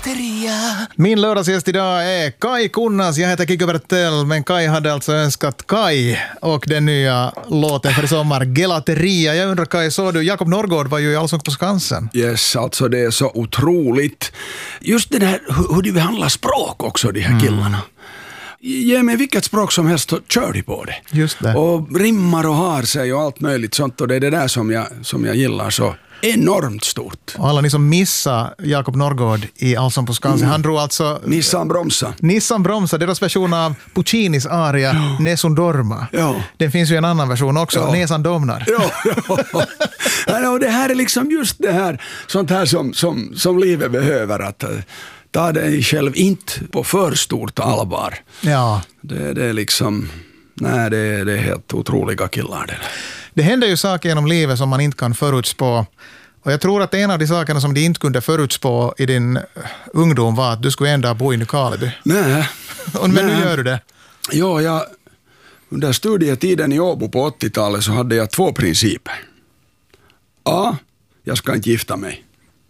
Gelateria. Min lördagsgäst idag är Kai Kunnas. Jag heter Kikko Bertell, men Kai hade alltså önskat Kai och den nya låten för i sommar, Gelateria. Jag undrar Kai, såg du, Jakob Norrgård var ju i Allsång på Skansen. Yes, alltså det är så otroligt. Just det där hur de behandlar språk också, de här killarna. Ge mig vilket språk som helst så kör de på det. Just det. Och rimmar och har sig och allt möjligt sånt, och det är det där som jag gillar så enormt stort. Och alla ni som missar Jakob Norrgård i Allsång på Skansen, han drog alltså Nissan Bromsa, deras version av Puccinis aria Nessun Dorma. Ja. Den finns ju en annan version också, Nesan Domnar. Ja, och det här är liksom just det här, sånt här som livet behöver, att ta dig själv inte på för stort allvar. Ja. Det är liksom, nej, det är helt otroliga killar det. Det händer ju saker genom livet som man inte kan förutspå. Och jag tror att en av de sakerna som de inte kunde förutspå i din ungdom var att du skulle ändå bo i Nykarleby. Nej. Men nu gör du det. Ja, under studietiden i Åbo på 80-talet så hade jag 2 principer. A, jag ska inte gifta mig.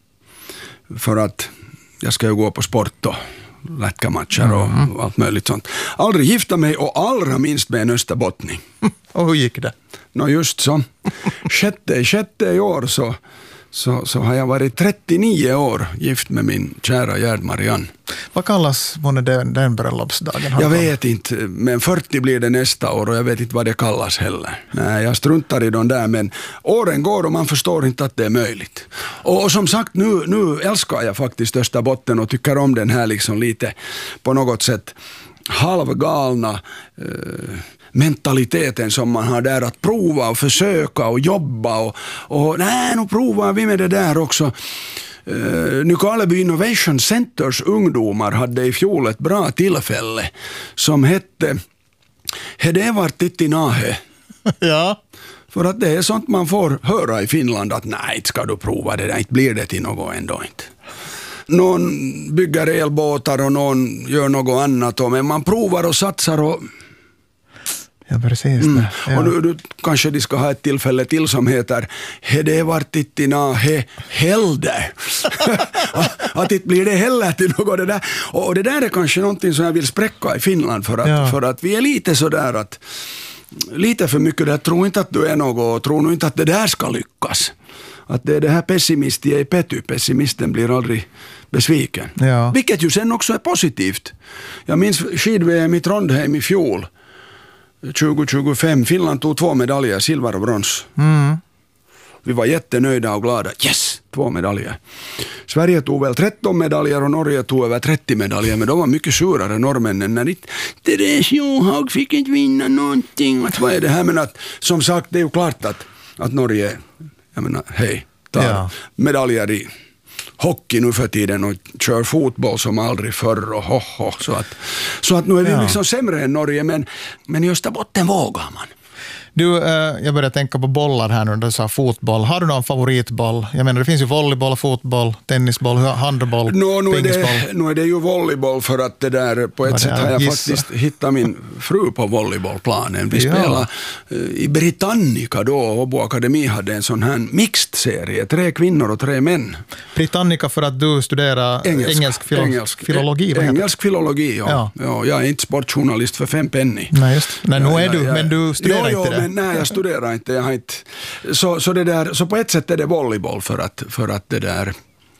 För att jag ska ju gå på sport och lätkamatcher och allt möjligt sånt. Aldrig gifta mig och allra minst med en österbottning. Och hur gick det? Just så. Sjätte i år så har jag varit 39 år gift med min kära Gerd Marianne. Vad kallas den bröllopsdagen? Jag vet inte, men 40 blir det nästa år och jag vet inte vad det kallas heller. Nej, jag struntar i de där, men åren går och man förstår inte att det är möjligt. Och som sagt, nu älskar jag faktiskt Österbotten och tycker om den här liksom lite på något sätt halvgalna mentaliteten som man har där, att prova och försöka och jobba och nu provar vi med det där också. Nykarleby Innovation Centers ungdomar hade i fjol ett bra tillfälle som hette Hede vartit i nahe. Ja. För att det är sånt man får höra i Finland, att nej, inte ska du prova det där, inte blir det till något ändå inte. Någon bygger elbåtar och någon gör något annat, men man provar och satsar och ja, precis det. Ja. Och nu kanske de ska ha ett tillfälle till som heter Hede vartit i nahe helde. Att inte blir det heller till något det där. Och det där är kanske någonting som jag vill spräcka i Finland för att vi är lite sådär att lite för mycket där, tro inte att du är något och tro nog inte att det där ska lyckas. Att det är det här pessimisten i pety, pessimisten blir aldrig besviken. Ja. Vilket ju sen också är positivt. Jag minns skid-VM i Trondheim i fjol 2025. Finland tog 2 medaljer, silver och brons. Vi var jättenöjda och glada. Yes, 2 medaljer. Sverige tog väl 13 medaljer och Norge tog över 30 medaljer, men de var mycket surare, norrmännen, när Therese Johaug fick inte vinna någonting. Vad är det här? Men att, som sagt, det är ju klart att Norge, jag menar, tar medaljer i hockey nu för tiden och kör fotboll som aldrig förr och så att nu är vi liksom sämre än Norge, men i Österbotten vågar man. Du, jag börjar tänka på bollar här nu när du sa fotboll. Har du någon favoritboll? Jag menar, det finns ju volleyboll, fotboll, tennisboll, handboll, pingisboll. Nu är det ju volleyboll, för att det där på ett sätt har jag faktiskt hittat min fru på volleybollplanen. Vi spelade i Britannica då, Åbo Akademi hade en sån här mixed serie, 3 kvinnor och 3 män. Britannica för att du studerar engelsk filologi? Engelsk filologi, ja. Jag är inte sportjournalist för 5 penny. Nej, just. Nej, nu är du, men du studerar inte det. Men nej, jag studerar inte. Jag har inte. Så det där, så på ett sätt är det volleyboll för att det där.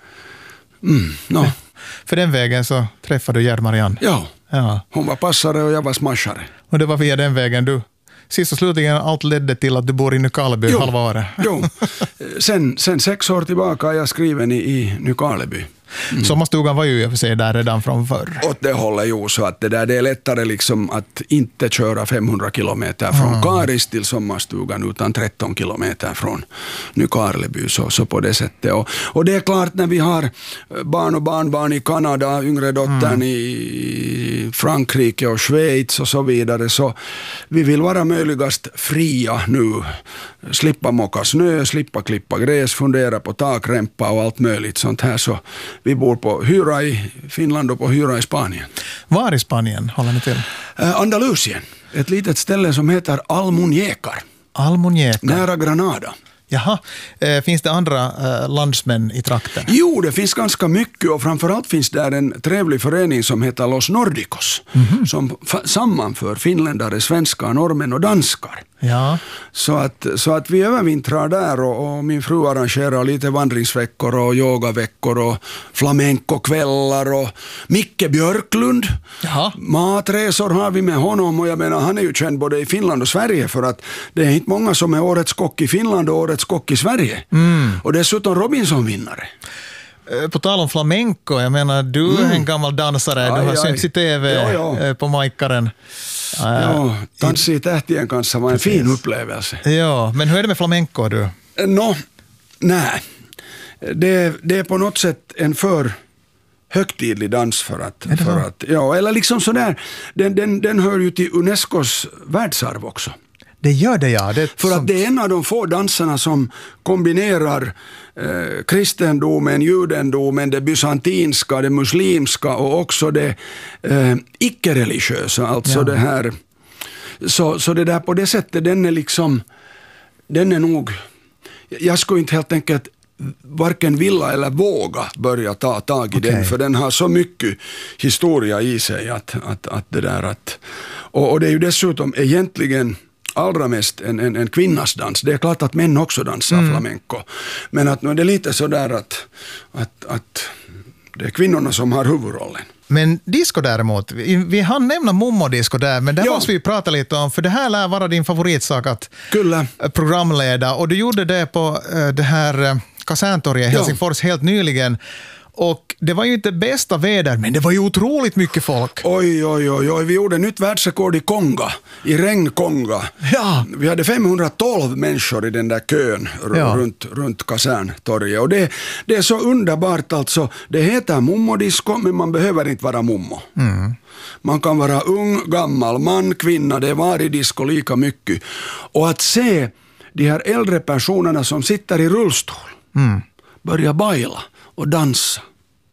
För den vägen så träffade du Gerd Marianne. Ja. Hon var passare och jag var smashare. Och det var via den vägen du. Sist och slutligen allt ledde till att du bor i Nykarleby halva året. Jo. Sen 6 år tillbaka är jag skriven i Nykarleby. Sommarstugan var ju i och för sig där redan från förr. Åt det håller ju så att det är lättare liksom att inte köra 500 kilometer från Karis till sommarstugan utan 13 kilometer från Nykarleby, så på det sättet. Och det är klart, när vi har barn och barnbarn i Kanada, yngre dottern i Frankrike och Schweiz och så vidare, så vi vill vara möjligast fria nu. Slippa mocka snö, slippa klippa gräs, fundera på takrempa och allt möjligt sånt här, så vi bor på hyra i Finland och på hyra i Spanien. Var i Spanien håller ni till? Andalusien. Ett litet ställe som heter Almuñécar. Almuñécar. Nära Granada. Jaha, finns det andra landsmän i trakten? Jo, det finns ganska mycket och framförallt finns där en trevlig förening som heter Los Nordicos som sammanför finländare, svenskar, norrmän och danskar. Ja. Så att vi övervintrar där och min fru arrangerar lite vandringsveckor och yogaveckor och flamenco-kvällar och Micke Björklund. Jaha. Matresor har vi med honom och jag menar han är ju känd både i Finland och Sverige för att det är inte många som är årets kock i Finland och årets kock i Sverige. Och dessutom Robinson-vinnare. På tal om flamenco, jag menar du är en gammal dansare, du har synts i TV på Majkaren. Ja, Tanssi i tähtien kanssa var en fin upplevelse. Ja, men hur är det med flamenco du? Nej. Det är på något sätt en för högtidlig dans för att ja, eller liksom sådär, den hör ju till Unescos världsarv också. Det gör det, ja. För att det är en av de få danserna som kombinerar kristendomen, judendomen, det bysantinska, det muslimska och också det icke-religiösa. Alltså det här. Så det där på det sättet, den är nog, jag skulle inte helt enkelt varken vilja eller våga börja ta tag i den, för den har så mycket historia i sig att det där att, och det är ju dessutom egentligen allra mest en kvinnas dans. Det är klart att män också dansar flamenco. Men att nu är det lite sådär att det är kvinnorna som har huvudrollen. Men disco däremot, vi hann nämna Mummo-disco där, men det måste vi prata lite om, för det här lär vara din favoritsak att programleda. Och du gjorde det på det här Kaserntorget i Helsingfors helt nyligen. Och det var ju inte bästa väder, men det var ju otroligt mycket folk. Oj. Vi gjorde nytt världsrekord i Konga, i regnkonga. Ja. Vi hade 512 människor i den där kön runt Kaserntorget. Och det är så underbart alltså. Det heter Mummo-disco, men man behöver inte vara mummo. Man kan vara ung, gammal, man, kvinna. Det var i disco lika mycket. Och att se de här äldre personerna som sitter i rullstol börja baila och dansa.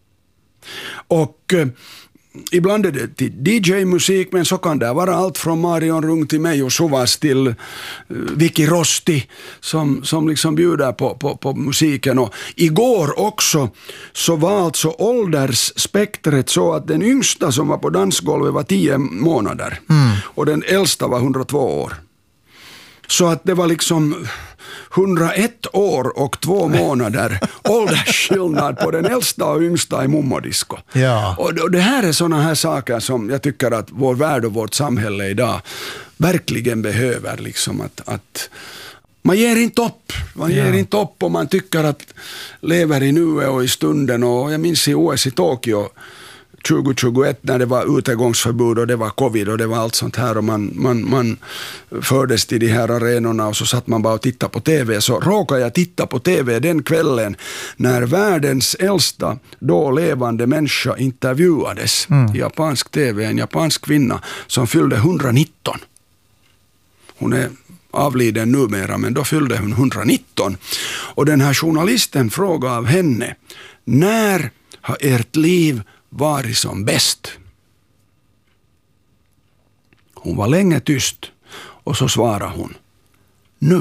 Och ibland är det till DJ-musik, men så kan det vara allt från Marion Rung till mig och Suvas till Vicky Rosti som liksom bjuder på musiken. Och igår också så var alltså åldersspektret så att den yngsta som var på dansgolvet var 10 månader och den äldsta var 102 år. Så att det var liksom 101 år och 2 månader åldersskillnad på den äldsta och yngsta i Mummo-disco. Ja. Och det här är såna här saker som jag tycker att vår värld och vårt samhälle idag verkligen behöver. Liksom att man ger inte upp. Man ger inte upp och man tycker att lever i nuet och i stunden. Och jag minns i OS i Tokyo 2021 när det var utegångsförbud och det var covid och det var allt sånt här och man fördes till de här arenorna och så satt man bara och tittade på TV. Så råkade jag titta på TV den kvällen när världens äldsta då levande människa intervjuades i japansk TV, en japansk kvinna som fyllde 119. Hon är avliden numera, men då fyllde hon 119. Och den här journalisten frågade av henne: när har ert liv varit som bäst? Hon var länge tyst och så svarade hon: nu.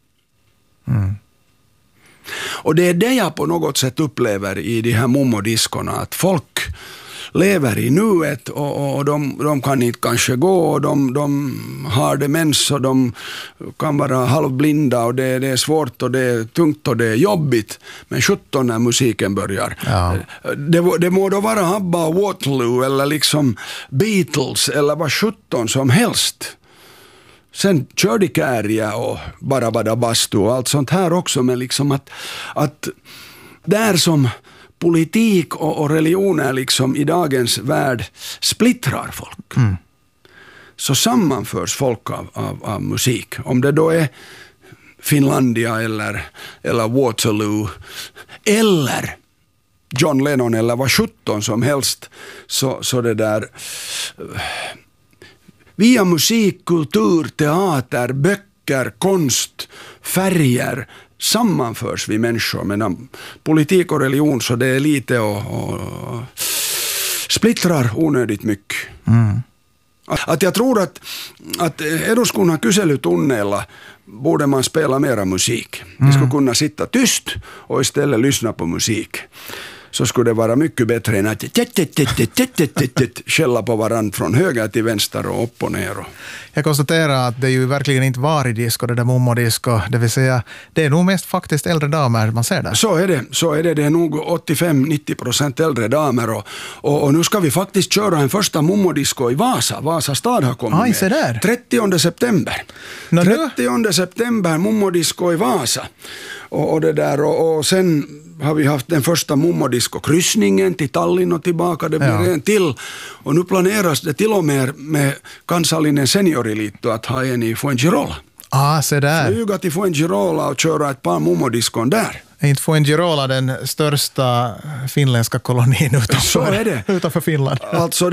Och det är det jag på något sätt upplever i de här Mummo-diskorna, att folk lever i nuet och de kan inte kanske gå och de har demens och de kan vara halvblinda och det är svårt och det är tungt och det är jobbigt, men 17 när musiken börjar. Ja. Det må då vara ABBA och Waterloo eller liksom Beatles eller vad 17 som helst. Sen kör de Kärja och Barabada Bastu och allt sånt här också, men liksom att där som politik och religioner liksom i dagens värld splittrar folk. Så sammanförs folk av musik. Om det då är Finlandia eller Waterloo eller John Lennon eller vad 17 som helst, så det där via musik, kultur, teater, böcker, konst, färger sammanförs vi människor, men politik och religion så det är lite och splittrar onödigt mycket. Att jag tror att eduskunnan kyselytunneilla borde man spela mera musik. Vi skulle kunna sitta tyst och istället lyssna på musik. Så skulle det vara mycket bättre än att skälla på varandra från höger till vänster och upp och ner. Jag konstaterar att det är ju verkligen inte varidisco, det där mummodisco. Det vill säga, det är nog mest faktiskt äldre damer man ser där. Så är det. Det är nog 85-90% äldre damer. Och nu ska vi faktiskt köra en första mummodisco i Vasa. Vasa stad har kommit med. Se där. 30 september. 30 september mummodisco i Vasa. Och det där. Och sen har vi haft den första mummodisco-kryssningen till Tallinn och tillbaka. Det blir en till. Och nu planeras det till och med Kansallinen senioriliitto att ha en i Fuengirola. Se där. Flyga till Fuengirola och köra ett par mummodiscon där. Är inte Fuengirola den största finländska kolonin utanför Finland? Alltså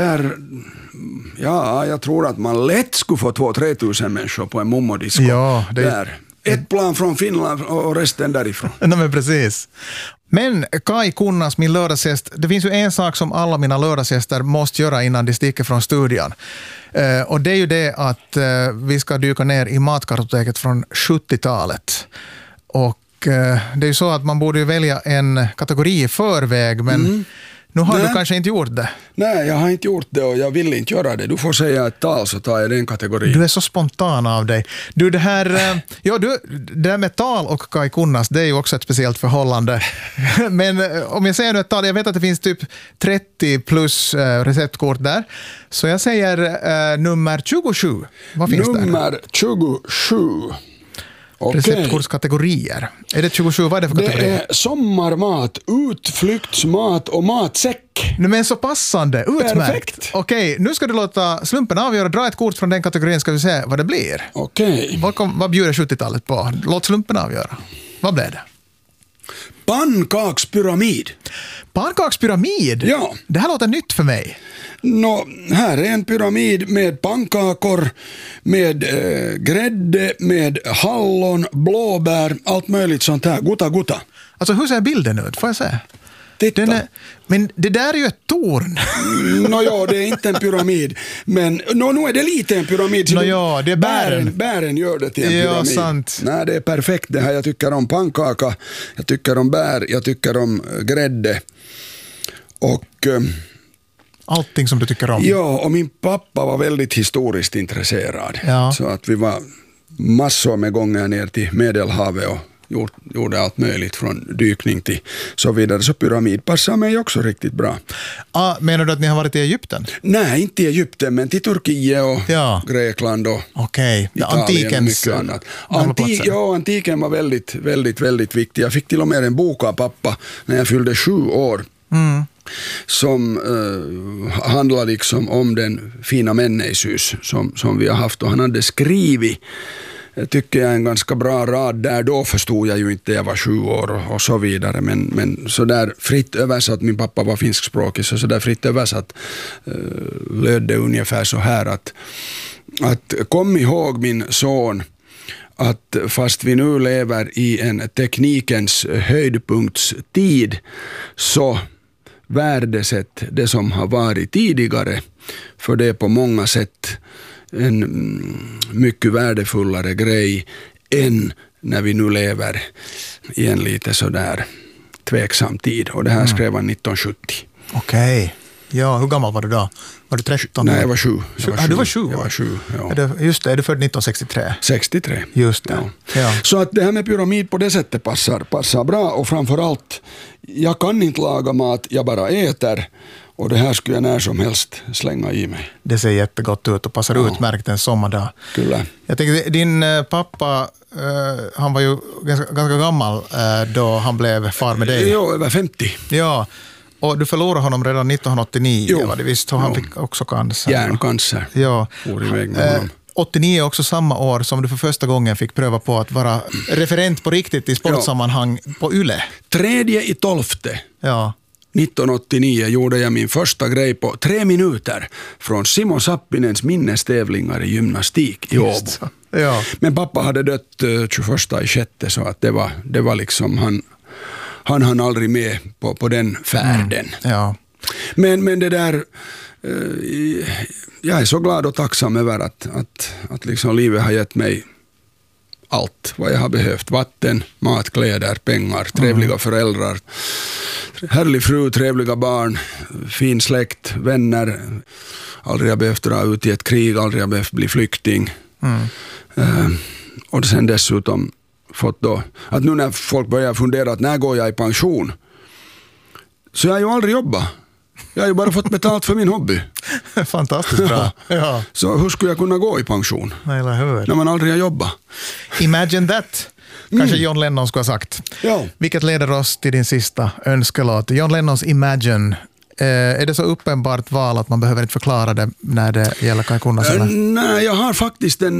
jag tror att man lätt skulle få 2-3 tusen människor på en mummodisco där. Ett plan från Finland och resten därifrån. Men precis. Men Kai Kunnas, min lördagsgäst, det finns ju en sak som alla mina lördagsgäster måste göra innan de sticker från studion. Och det är ju det att vi ska dyka ner i matkartoteket från 70-talet. Och det är ju så att man borde ju välja en kategori i förväg, men nu har du kanske inte gjort det. Nej, jag har inte gjort det och jag vill inte göra det. Du får säga ett tal så tar jag den kategorin. Du är så spontan av dig. Du, det där med tal och Kai Kunnas, det är ju också ett speciellt förhållande. Men om jag säger nu ett tal, jag vet att det finns typ 30 plus receptkort där. Så jag säger nummer 27. Vad finns där? Nummer 27. Okay. Receptkortskategorier. Är det 27? Vad är det för kategori? Det är sommarmat, utflyktsmat och matsäck. Men så passande, utmärkt. Perfekt. Okej, nu ska du låta slumpen avgöra. Dra ett kort från den kategorin, ska vi se vad det blir. Okej. Vad bjuder 70-talet på? Låt slumpen avgöra. Vad blev det? Pannkakspyramid. Pannkakspyramid? Ja. Det här låter nytt för mig. Här är en pyramid med pannkakor, med grädde, med hallon, blåbär, allt möjligt sånt här. Gutta. Alltså hur ser bilden ut? Får jag se? Titta. Men det där är ju ett torn. Det är inte en pyramid. Men nu är det lite en pyramid. Det är bären. Bären gör det till en pyramid. Ja, sant. Nej, det är perfekt det här. Jag tycker om pannkaka, jag tycker om bär, jag tycker om grädde. Och allting som du tycker om. Ja, och min pappa var väldigt historiskt intresserad. Ja. Så att vi var massor med gånger ner till Medelhavet och gjorde allt möjligt från dykning till så vidare. Så pyramid passar mig också riktigt bra. Menar du att ni har varit i Egypten? Nej, inte i Egypten, men till Turkiet och Grekland och Italien och mycket annat. Antiken var väldigt, väldigt, väldigt viktig. Jag fick till och med en bok av pappa när jag fyllde 7 år. Som handlar liksom om den fina Menneisys som vi har haft, och han hade skrivit, tycker jag, en ganska bra rad där. Då förstod jag ju inte, jag var 7 år och så vidare, men så där fritt översatt, min pappa var finskspråkig, så där fritt översatt löd det ungefär så här att kom ihåg, min son, att fast vi nu lever i en teknikens höjdpunktstid, så värdesätt det som har varit tidigare, för det är på många sätt en mycket värdefullare grej än när vi nu lever i en lite sådär tveksam tid. Och det här skrev han 1970. Okej. Ja, hur gammal var du då? Var du 13? Nej, jag var 7. Du var 7? Jag var 7, ja. Just det, är du född 1963? 63. Just det. Ja. Så att det här med pyramid på det sättet passar bra, och framförallt, jag kan inte laga mat, jag bara äter. Och det här skulle jag när som helst slänga i mig. Det ser jättegott ut och passar utmärkt en sommardag. Kyllä. Jag tänker, din pappa, han var ju ganska gammal då han blev far med dig. Jo, över 50. Ja, och du förlorade honom redan 1989, var det visst? Och han fick också cancer. Hjärncancer. Ja. 89 är också samma år som du för första gången fick pröva på att vara referent på riktigt i sportsammanhang på Yle. 3/12. Ja. 1989 gjorde jag min första grej på 3 minuter från Simon Sappinens minnestävlingar i gymnastik i Åbo. Ja. Men pappa hade dött 21/6, så att det var liksom han hann aldrig med på den färden. Ja. Men det där, jag är så glad och tacksam över att liksom livet har gett mig allt vad jag har behövt. Vatten, mat, kläder, pengar, trevliga föräldrar, härlig fru, trevliga barn, fin släkt, vänner. Aldrig har behövt dra ut i ett krig, aldrig har behövt bli flykting. Och sen dessutom fått då, att nu när folk börjar fundera att när går jag i pension, så jag har ju aldrig jobbat. Jag har ju bara fått betalt för min hobby. Fantastiskt bra. Ja. Så hur skulle jag kunna gå i pension? Eller hur? När man aldrig har jobbat. Imagine that. Kanske John Lennon skulle ha sagt. Ja. Vilket leder oss till din sista önskelåt. John Lennons Imagine. Är det så uppenbart val att man behöver inte förklara det när det gäller Kai Kunnas? Nej, jag har faktiskt